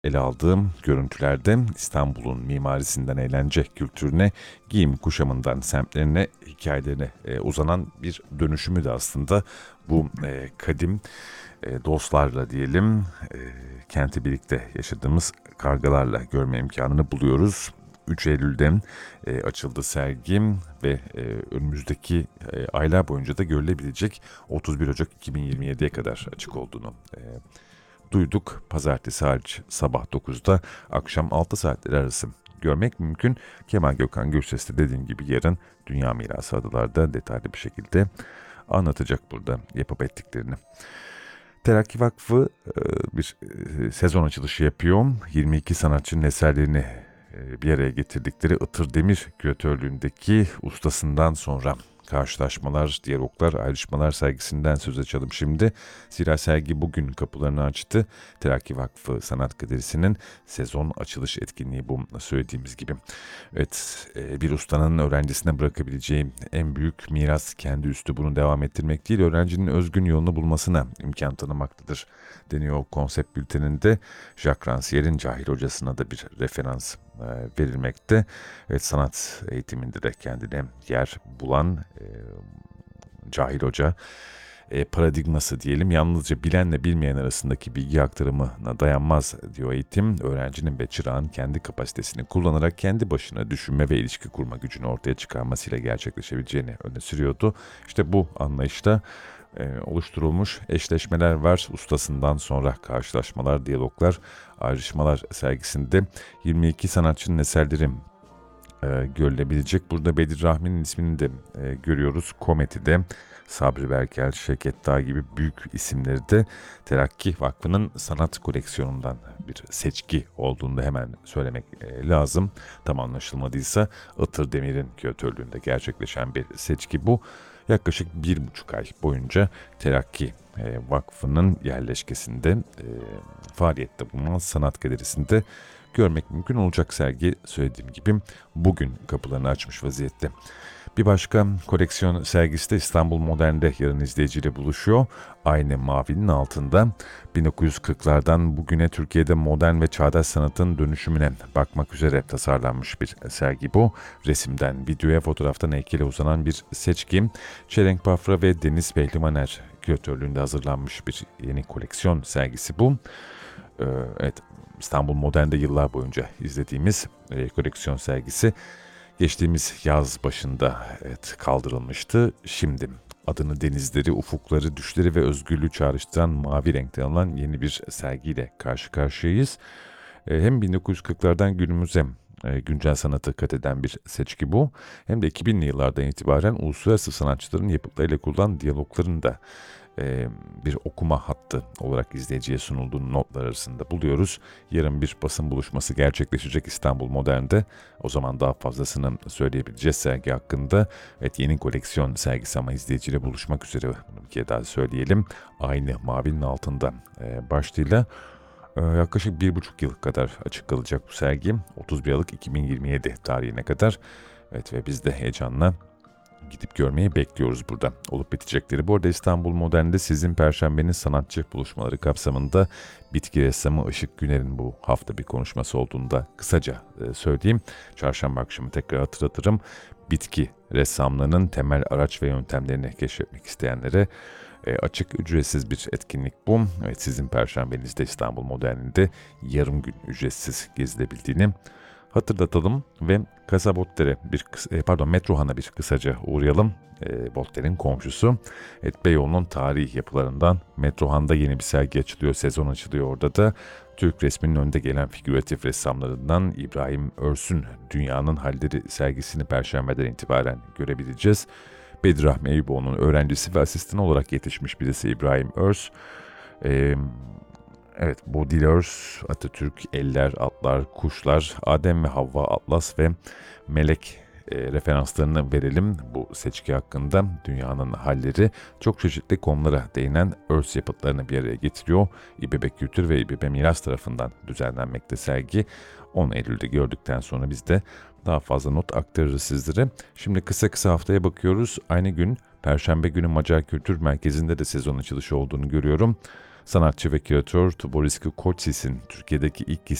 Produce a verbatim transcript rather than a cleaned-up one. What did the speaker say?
Ele aldığım görüntülerde İstanbul'un mimarisinden eğlence kültürüne, giyim kuşamından semtlerine, hikayelerine e, uzanan bir dönüşümü de aslında bu e, kadim e, dostlarla diyelim e, kenti birlikte yaşadığımız kargalarla görme imkanını buluyoruz. üç Eylül'de e, açıldı sergim ve e, önümüzdeki e, aylar boyunca da görülebilecek otuz bir Ocak iki bin yirmi yediye kadar açık olduğunu e, duyduk. Pazartesi hariç sabah dokuzda akşam altı saatleri arası görmek mümkün. Kemal Gökhan Gürses de dediğim gibi yarın Dünya Mirası Adalar'da detaylı bir şekilde anlatacak burada yapıp ettiklerini. Terakki Vakfı e, bir e, sezon açılışı yapıyor. yirmi iki sanatçının eserlerini e, bir araya getirdikleri Itır Demir küratörlüğündeki ustasından sonra karşılaşmalar, diyaloglar, ayrışmalar sergisinden söz açalım şimdi. Zira sergi bugün kapılarını açtı. Terakki Vakfı Sanat Galerisi'nin sezon açılış etkinliği bu söylediğimiz gibi. Evet, e, bir ustanın öğrencisine bırakabileceği en büyük miras kendi üslubunu devam ettirmek değil, öğrencinin özgün yolunu bulmasına imkan tanımaktadır deniyor o konsept bülteninde. Jacques Rancière'in Cahil Hocasına da bir referans e, verilmekte. Evet, sanat eğitiminde de kendine yer bulan e, Cahil Hoca e, paradigması diyelim yalnızca bilenle bilmeyen arasındaki bilgi aktarımına dayanmaz diyor eğitim. Öğrencinin ve çırağın kendi kapasitesini kullanarak kendi başına düşünme ve ilişki kurma gücünü ortaya çıkarmasıyla gerçekleşebileceğini öne sürüyordu. İşte bu anlayışta e, oluşturulmuş eşleşmeler var. Ustasından sonra karşılaşmalar, diyaloglar, ayrışmalar sergisinde yirmi iki sanatçının eserleri e, görülebilecek. Burada Bedir Rahmi'nin ismini de e, görüyoruz. Kometi'de Sabri Berkel, Şevket Dağ gibi büyük isimleri de Terakki Vakfı'nın sanat koleksiyonundan bir seçki olduğunu da hemen söylemek e, lazım. Tam anlaşılmadıysa Itır Demir'in küratörlüğünde gerçekleşen bir seçki bu. Yaklaşık bir buçuk ay boyunca Terakki e, Vakfı'nın yerleşkesinde e, faaliyette bulunan sanat galerisinde görmek mümkün olacak sergi söylediğim gibi bugün kapılarını açmış vaziyette. Bir başka koleksiyon sergisi de İstanbul Modern'de yarın izleyiciyle buluşuyor. Aynı mavinin altında bin dokuz yüz kırklardan bugüne Türkiye'de modern ve çağdaş sanatın dönüşümüne bakmak üzere tasarlanmış bir sergi bu. Resimden videoya, fotoğraftan heykele uzanan bir seçki. Çelenk Bafra ve Deniz Pehlivaner küratörlüğünde hazırlanmış bir yeni koleksiyon sergisi bu. Ee, evet, İstanbul Modern'de yıllar boyunca izlediğimiz e, koleksiyon sergisi geçtiğimiz yaz başında evet, kaldırılmıştı. Şimdi adını denizleri, ufukları, düşleri ve özgürlüğü çağrıştıran mavi renkte alınan yeni bir sergiyle karşı karşıyayız. E, hem bin dokuz yüz kırklardan günümüze e, güncel sanatı kat eden bir seçki bu. Hem de iki binli yıllardan itibaren uluslararası sanatçıların yapıtlarıyla kurulan diyalogların da e, bir okuma hattı olarak izleyiciye sunulduğu notlar arasında buluyoruz. Yarın bir basın buluşması gerçekleşecek İstanbul Modern'de. O zaman daha fazlasını söyleyebileceğiz sergi hakkında. Evet, yeni koleksiyon sergisi ama izleyiciyle buluşmak üzere bunu bir kere daha söyleyelim. Aynı mavinin altında e, başlığıyla e, yaklaşık bir buçuk yıl kadar açık kalacak bu sergi. otuz bir Aralık iki bin yirmi yedi tarihine kadar. Evet, ve biz de heyecanla gidip görmeyi bekliyoruz burada olup bitecekleri. Bu arada İstanbul Modern'de sizin Perşembenin sanatçı buluşmaları kapsamında bitki ressamı Işık Güner'in bu hafta bir konuşması olduğunu da kısaca e, söyleyeyim. Çarşamba akşamı tekrar hatırlatırım. Bitki ressamlığının temel araç ve yöntemlerini keşfetmek isteyenlere e, açık ücretsiz bir etkinlik bu. Evet, sizin Perşembenizde İstanbul Modern'inde yarım gün ücretsiz gezilebildiğini hatırlatalım ve Casa Botter'e bir e, pardon Metrohan'a bir kısaca uğrayalım. E, Botter'in komşusu. Evet, Beyoğlu'nun tarihi yapılarından Metrohan'da yeni bir sergi açılıyor. Sezon açılıyor orada da. Türk resminin önde gelen figüratif ressamlarından İbrahim Örs'ün Dünyanın Halleri sergisini Perşembeden itibaren görebileceğiz. Bedir Rahmi Eyüboğlu'nun öğrencisi ve asistanı olarak yetişmiş birisi İbrahim Örs. Eee Evet, Baudelaire, Atatürk, Eller, Atlar, Kuşlar, Adem ve Havva, Atlas ve Melek e, referanslarını verelim bu seçki hakkında. Dünyanın halleri çok çeşitli konulara değinen örs yapıtlarını bir araya getiriyor. İBB Kültür ve İBB Miras tarafından düzenlenmekte sergi. on Eylül'de gördükten sonra biz de daha fazla not aktarırız sizlere. Şimdi kısa kısa haftaya bakıyoruz. Aynı gün Perşembe günü Macar Kültür Merkezi'nde de sezon açılışı olduğunu görüyorum. Sanatçı ve küratör Tuborisky Kotsis'in Türkiye'deki ilk